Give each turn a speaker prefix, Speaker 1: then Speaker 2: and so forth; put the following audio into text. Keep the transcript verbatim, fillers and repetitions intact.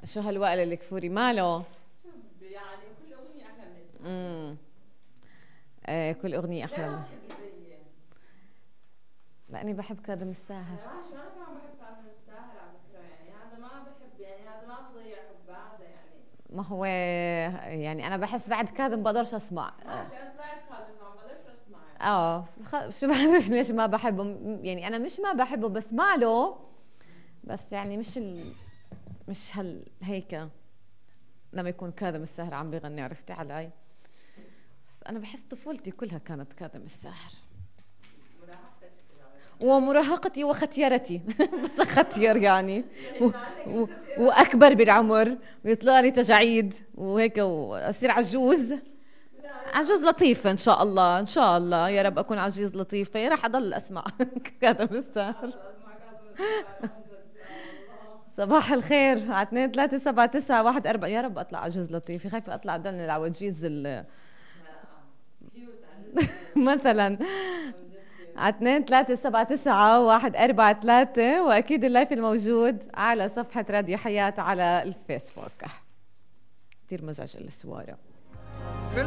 Speaker 1: شو هالوائل الكفوري ماله؟
Speaker 2: يعني كل اغنيه احلى من
Speaker 1: امم ايه كل اغنيه احلى من لاني بحب كاظم الساهر.
Speaker 2: انا انا كمان بحب كاظم الساهر على فكره، يعني هذا ما بحب، يعني هذا ما بضيع حب هذا يعني.
Speaker 1: ما هو يعني انا بحس بعد كاظم بقدرش اسمع.
Speaker 2: ماشي انا طلعت كاظم ما بقدرش اسمع.
Speaker 1: اه شو بعرف ليش ما بحبه، يعني انا مش ما بحبه بسمع له، بس يعني مش ال... مش هال هيك لما يكون كاظم الساهر عم بيغني، عرفتي علي؟ بس انا بحس طفولتي كلها كانت كاظم الساهر ومراهقتي وختيرتي بس ختير يعني و... و... واكبر بالعمر ويطلع لي تجاعيد وهيك واصير عجوز، عجوز لطيفة ان شاء الله، ان شاء الله يا رب اكون عجوز لطيفة، راح اضل اسمع كاظم الساهر. صباح الخير على اثنين ثلاثة سبعة تسعة واحد أربعة، يا رب اطلع عجوز لطيفة، خايفة اطلع ضلني العواجيز ال مثلا على اثنين ثلاثة سبعة تسعة واحد أربعة ثلاثة، وأكيد اللايف الموجود على صفحة راديو حياة على الفيسبوك. كتير مزعج السوارة.